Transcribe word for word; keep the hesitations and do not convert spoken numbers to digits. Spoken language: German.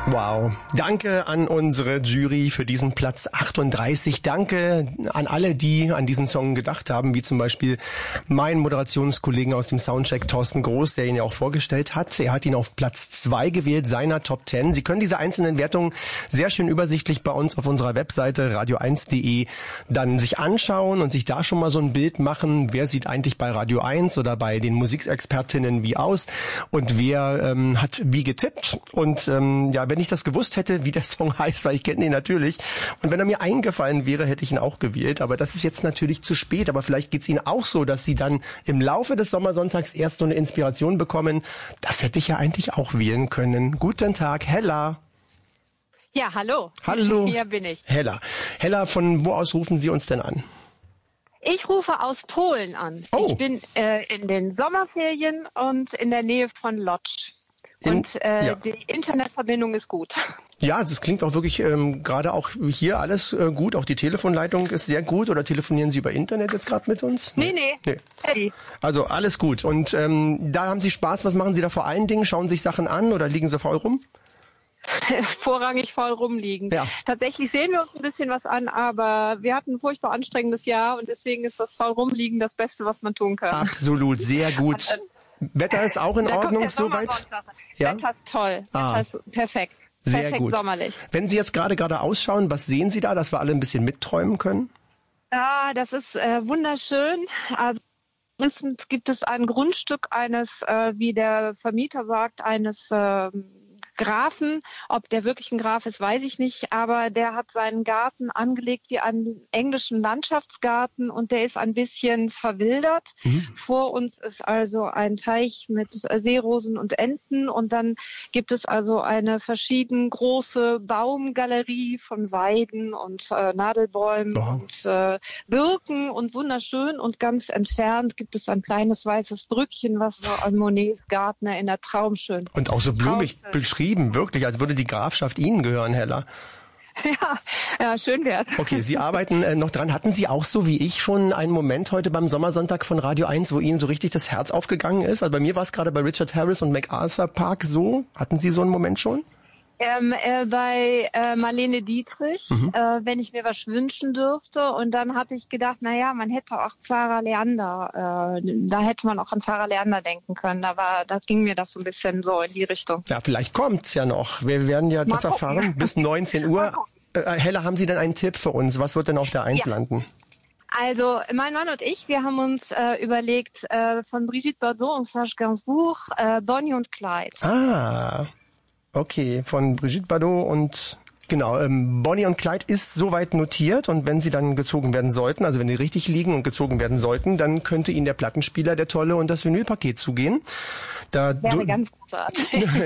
Wow. Danke an unsere Jury für diesen Platz achtunddreißig. Danke an alle, die an diesen Song gedacht haben, wie zum Beispiel mein Moderationskollegen aus dem Soundcheck, Thorsten Groß, der ihn ja auch vorgestellt hat. Er hat ihn auf Platz zwei gewählt, seiner Top zehn. Sie können diese einzelnen Wertungen sehr schön übersichtlich bei uns auf unserer Webseite radio eins punkt de dann sich anschauen und sich da schon mal so ein Bild machen, wer sieht eigentlich bei Radio eins oder bei den Musikexpertinnen wie aus und wer ähm, hat wie getippt. Und ähm, ja, wenn ich das gewusst hätte, wie der Song heißt, weil ich kenne ihn natürlich, und wenn er mir eingefallen wäre, hätte ich ihn auch gewählt. Aber das ist jetzt natürlich zu spät. Aber vielleicht geht's Ihnen auch so, dass Sie dann im Laufe des Sommersonntags erst so eine Inspiration bekommen. Das hätte ich ja eigentlich auch wählen können. Guten Tag, Hella. Ja, hallo. Hallo. Hier bin ich. Hella. Hella, von wo aus rufen Sie uns denn an? Ich rufe aus Polen an. Oh. Ich bin äh, in den Sommerferien und in der Nähe von Lodz. In, und äh, ja. die Internetverbindung ist gut. Ja, das klingt auch wirklich ähm, gerade auch hier alles äh, gut. Auch die Telefonleitung ist sehr gut. Oder telefonieren Sie über Internet jetzt gerade mit uns? Nee, nee. nee. Hey. Also alles gut. Und ähm, da haben Sie Spaß. Was machen Sie da vor allen Dingen? Schauen sich Sachen an oder liegen Sie faul rum? Vorrangig faul rumliegen. Ja. Tatsächlich sehen wir uns ein bisschen was an, aber wir hatten ein furchtbar anstrengendes Jahr und deswegen ist das faul rumliegen das Beste, was man tun kann. Absolut, sehr gut. Wetter ist auch in da Ordnung soweit? Ja? Wetter ist toll. Ah. Wetter ist perfekt. Sehr perfekt gut. Sommerlich. Wenn Sie jetzt gerade gerade ausschauen, was sehen Sie da, dass wir alle ein bisschen mitträumen können? Ja, das ist äh, wunderschön. Also mindestens gibt es ein Grundstück eines, äh, wie der Vermieter sagt, eines äh, Grafen. Ob der wirklich ein Graf ist, weiß ich nicht, aber der hat seinen Garten angelegt wie einen englischen Landschaftsgarten und der ist ein bisschen verwildert. Mhm. Vor uns ist also ein Teich mit Seerosen und Enten und dann gibt es also eine verschieden große Baumgalerie von Weiden und äh, Nadelbäumen wow. und äh, Birken und wunderschön und ganz entfernt gibt es ein kleines weißes Brückchen, was so an Monets Garten erinnert. Traumschön. Und auch so blumig beschrieben. Wirklich, als würde die Grafschaft Ihnen gehören, Hella. Ja, ja, schön wert. Okay, Sie arbeiten äh, noch dran. Hatten Sie auch so wie ich schon einen Moment heute beim Sommersonntag von Radio eins, wo Ihnen so richtig das Herz aufgegangen ist? Also bei mir war es gerade bei Richard Harris und MacArthur Park so. Hatten Sie so einen Moment schon? Ähm, äh, bei äh, Marlene Dietrich, mhm. äh, wenn ich mir was wünschen dürfte. Und dann hatte ich gedacht, na ja, man hätte auch Zara Leander, äh, da hätte man auch an Zara Leander denken können. Da war, da ging mir das so ein bisschen so in die Richtung. Ja, vielleicht kommt's ja noch. Wir werden ja Mal das gucken. erfahren bis neunzehn Uhr. Äh, Hella, haben Sie denn einen Tipp für uns? Was wird denn auf der eins ja. landen? Also mein Mann und ich, wir haben uns äh, überlegt, äh, von Brigitte Bardot und Serge Gainsbourg, äh, Bonnie und Clyde. Ah, okay, von Brigitte Bardot und genau, ähm, Bonnie und Clyde ist soweit notiert und wenn sie dann gezogen werden sollten, also wenn die richtig liegen und gezogen werden sollten, dann könnte Ihnen der Plattenspieler, der tolle und das Vinylpaket zugehen. Da wäre ganz großartig.